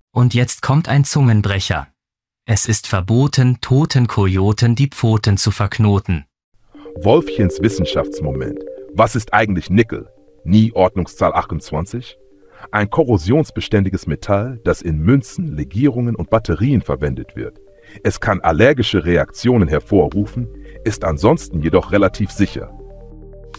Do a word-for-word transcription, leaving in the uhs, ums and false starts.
Und jetzt kommt ein Zungenbrecher. Es ist verboten, toten Kojoten die Pfoten zu verknoten. Wolfchens Wissenschaftsmoment. Was ist eigentlich Nickel? Nie Ordnungszahl achtundzwanzig? Ein korrosionsbeständiges Metall, das in Münzen, Legierungen und Batterien verwendet wird. Es kann allergische Reaktionen hervorrufen, ist ansonsten jedoch relativ sicher.